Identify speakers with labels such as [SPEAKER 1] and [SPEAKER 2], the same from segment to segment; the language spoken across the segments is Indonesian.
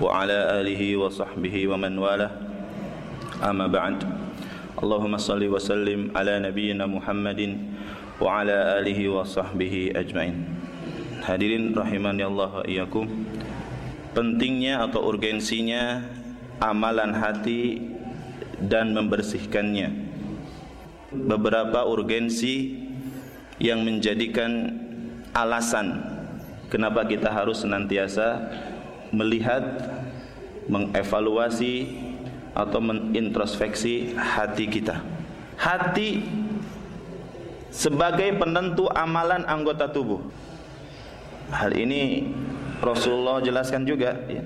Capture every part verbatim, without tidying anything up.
[SPEAKER 1] wa ala alihi wa sahbihi wa man wala. Amma ba'd. Allahumma salli wa sallim ala nabiyyina Muhammadin wa ala alihi wa sahbihi ajmain. Hadirin rahimani Allah wa iyyakum. Pentingnya atau urgensinya amalan hati dan membersihkannya. Beberapa urgensi yang menjadikan alasan kenapa kita harus senantiasa melihat, mengevaluasi atau menintrospeksi hati kita. Hati sebagai penentu amalan anggota tubuh. Hal ini Rasulullah jelaskan juga, ya.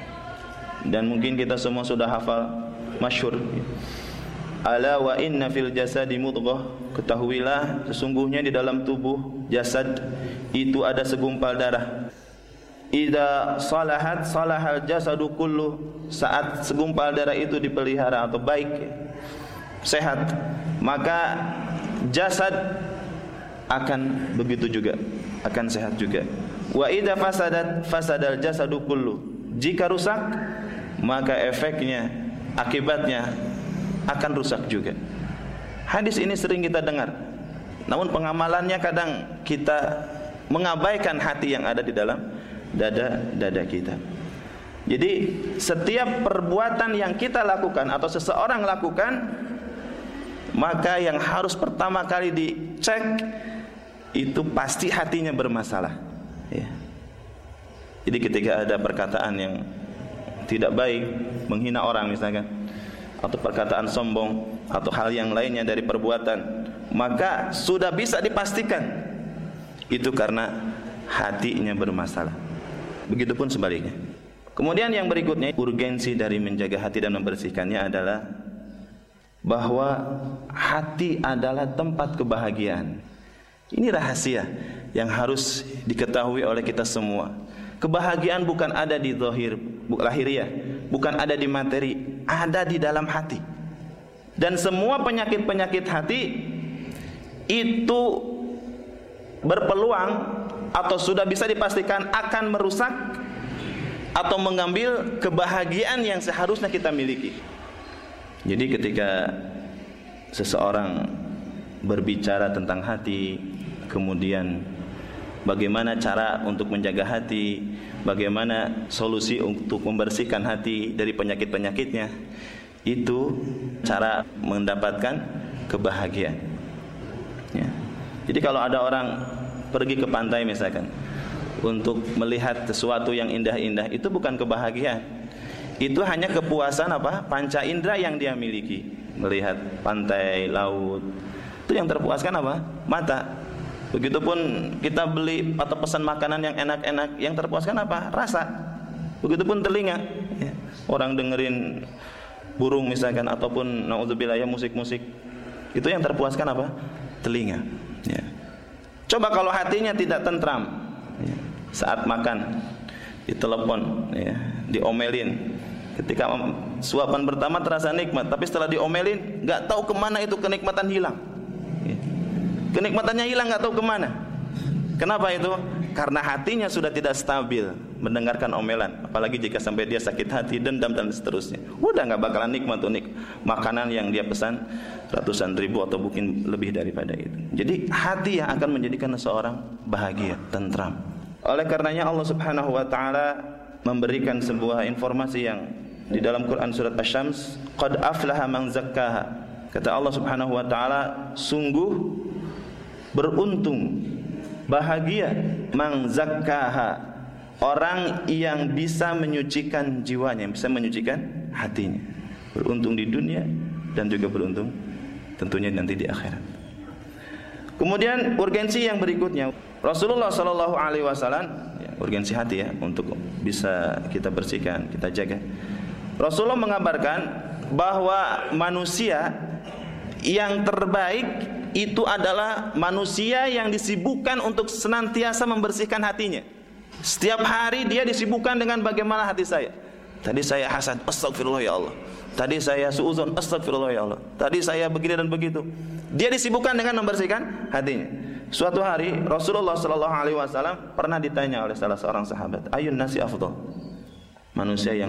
[SPEAKER 1] Dan mungkin kita semua sudah hafal, masyhur, ya. Ala wa inna fil jasadi mudghah, ketahuilah sesungguhnya di dalam tubuh jasad itu ada segumpal darah. Idza salahat salahal jasadu kullu, saat segumpal darah itu dipelihara atau baik, sehat, maka jasad akan begitu juga, akan sehat juga. Wa idza fasadat fasadal jasadu kullu, jika rusak maka efeknya, akibatnya akan rusak juga. Hadis ini sering kita dengar, namun pengamalannya kadang kita mengabaikan hati yang ada di dalam dada-dada kita. Jadi setiap perbuatan yang kita lakukan atau seseorang lakukan, maka yang harus pertama kali dicek itu pasti hatinya bermasalah, ya. Jadi ketika ada perkataan yang tidak baik, menghina orang misalkan, atau perkataan sombong atau hal yang lainnya dari perbuatan, maka sudah bisa dipastikan itu karena hatinya bermasalah. Begitupun sebaliknya. Kemudian yang berikutnya, urgensi dari menjaga hati dan membersihkannya adalah bahwa hati adalah tempat kebahagiaan. Ini rahasia yang harus diketahui oleh kita semua. Kebahagiaan bukan ada di zahir, lahiriah, bukan ada di materi, ada di dalam hati. Dan semua penyakit-penyakit hati itu berpeluang atau sudah bisa dipastikan akan merusak atau mengambil kebahagiaan yang seharusnya kita miliki. Jadi ketika seseorang berbicara tentang hati, kemudian bagaimana cara untuk menjaga hati, bagaimana solusi untuk membersihkan hati dari penyakit-penyakitnya, itu cara mendapatkan kebahagiaan, ya. Jadi kalau ada orang pergi ke pantai misalkan untuk melihat sesuatu yang indah-indah, itu bukan kebahagiaan, itu hanya kepuasan apa? Panca indera yang dia miliki. Melihat pantai, laut, itu yang terpuaskan apa? Mata. Begitupun kita beli atau pesan makanan yang enak-enak, yang terpuaskan apa? Rasa. Begitupun telinga, ya. Orang dengerin burung misalkan, ataupun naudzubillah ya musik-musik, itu yang terpuaskan apa? Telinga, ya. Coba kalau hatinya tidak tentram, ya, saat makan, ditelepon, ya, diomelin. Ketika suapan pertama terasa nikmat, tapi setelah diomelin, nggak tahu kemana itu kenikmatan hilang. Ya. Kenikmatannya hilang, nggak tahu kemana. Kenapa itu? Karena hatinya sudah tidak stabil mendengarkan omelan. Apalagi jika sampai dia sakit hati, dendam dan seterusnya. Udah nggak bakalan nikmat unik makanan yang dia pesan ratusan ribu atau mungkin lebih daripada itu. Jadi hati yang akan menjadikan seseorang bahagia, tentram. Oleh karenanya Allah Subhanahu wa taala memberikan sebuah informasi yang di dalam Quran surat Asy-Syams, qad aflaha man zakkaha. Kata Allah Subhanahu wa taala, sungguh beruntung, bahagia man zakkaha, orang yang bisa menyucikan jiwanya, yang bisa menyucikan hatinya. Beruntung di dunia dan juga beruntung tentunya nanti di akhirat. Kemudian urgensi yang berikutnya, Rasulullah Shallallahu Alaihi Wasallam, ya, urgensi hati ya, untuk bisa kita bersihkan, kita jaga. Rasulullah mengabarkan bahwa manusia yang terbaik itu adalah manusia yang disibukkan untuk senantiasa membersihkan hatinya. Setiap hari dia disibukkan dengan bagaimana hati saya. Tadi saya hasad, astagfirullah ya Allah. Tadi saya suuzon, astagfirullah ya Allah. Tadi saya begini dan begitu. Dia disibukkan dengan membersihkan hatinya. Suatu hari Rasulullah Shallallahu Alaihi Wasallam pernah ditanya oleh salah seorang sahabat, ayun nasi afdal, manusia yang